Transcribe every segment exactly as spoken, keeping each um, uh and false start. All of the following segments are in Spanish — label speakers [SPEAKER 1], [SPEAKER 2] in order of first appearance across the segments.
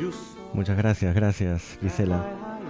[SPEAKER 1] Muchas gracias, gracias, Gisela.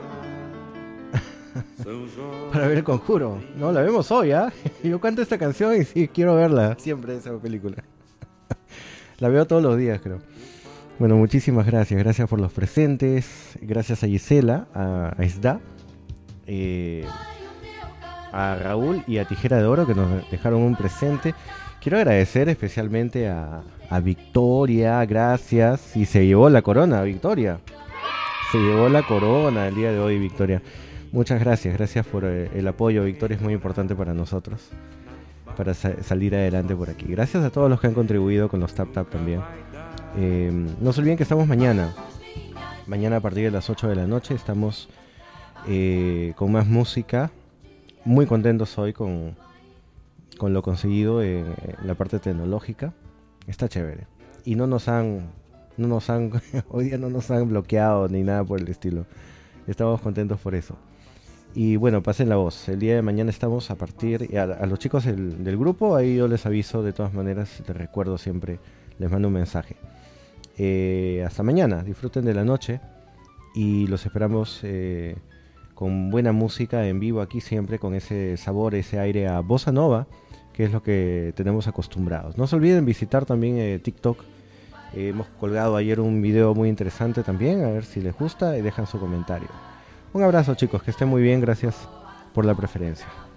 [SPEAKER 1] Para ver El Conjuro. No, la vemos hoy, ¿ah? ¿eh? Yo canto esta canción y sí, quiero verla. Siempre esa película. La veo todos los días, creo. Bueno, muchísimas gracias. Gracias por los presentes. Gracias a Gisela, a, a Isda, eh, a Raúl y a Tijera de Oro que nos dejaron un presente. Quiero agradecer especialmente a, a Victoria. Gracias. Y se llevó la corona, Victoria. Se llevó la corona el día de hoy, Victoria. Muchas gracias, gracias por eh, el apoyo, Victoria, es muy importante para nosotros, para sa- salir adelante por aquí. Gracias a todos los que han contribuido con los Tap Tap también. Eh, no se olviden que estamos mañana, mañana a partir de las ocho de la noche, estamos eh, con más música, muy contentos hoy con, con lo conseguido en, en la parte tecnológica, está chévere. Y no nos han, no nos han, hoy día no nos han bloqueado ni nada por el estilo, estamos contentos por eso. Y bueno, pasen la voz. El día de mañana estamos a partir... A, a los chicos del, del grupo, ahí yo les aviso de todas maneras, les recuerdo siempre, les mando un mensaje. Eh, hasta mañana, disfruten de la noche y los esperamos eh, con buena música en vivo aquí siempre, con ese sabor, ese aire a bossa nova, que es lo que tenemos acostumbrados. No se olviden visitar también eh, TikTok. Eh, hemos colgado ayer un video muy interesante también, a ver si les gusta y dejan su comentario. Un abrazo, chicos, que estén muy bien, gracias por la preferencia.